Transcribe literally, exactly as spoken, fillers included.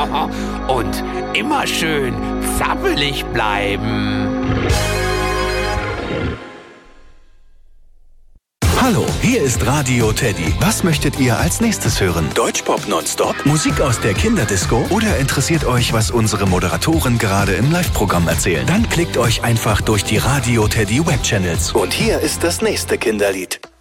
Und immer schön zappelig bleiben. Hallo, hier ist Radio Teddy. Was möchtet ihr als nächstes hören? Deutschpop nonstop? Musik aus der Kinderdisco? Oder interessiert euch, was unsere Moderatoren gerade im Live-Programm erzählen? Dann klickt euch einfach durch die Radio Teddy Webchannels. Und hier ist das nächste Kinderlied.